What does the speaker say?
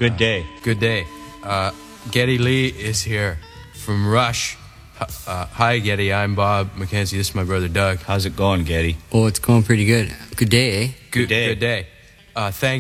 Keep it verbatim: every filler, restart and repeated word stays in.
Good day. Good day. Uh, Geddy Lee is here from Rush. Uh, hi, Geddy. I'm Bob McKenzie. This is my brother, Doug. How's it going, Geddy? Oh, it's going pretty good. Good day, eh? Good, day. Good day. Uh, thank